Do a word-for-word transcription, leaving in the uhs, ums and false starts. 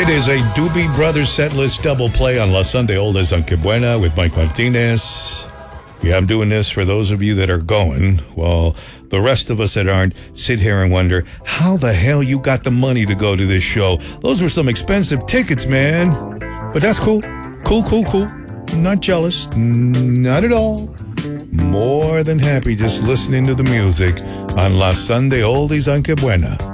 It is a Doobie Brothers set list double play on La Sunday Oldies on Que Buena with Mike Martinez. Yeah, I'm doing this for those of you that are going, while the rest of us that aren't sit here and wonder how the hell you got the money to go to this show. Those were some expensive tickets, man. But that's cool. Cool, cool, cool. Not jealous. Not at all. More than happy just listening to the music on La Sunday Oldies on Que Buena.